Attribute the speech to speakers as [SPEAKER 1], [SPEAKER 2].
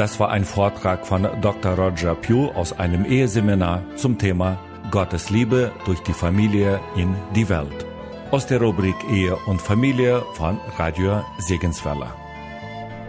[SPEAKER 1] Das war ein Vortrag von Dr. Roger Pugh aus einem Eheseminar zum Thema Gottes Liebe durch die Familie in die Welt. Aus der Rubrik Ehe und Familie von Radio Segenswelle.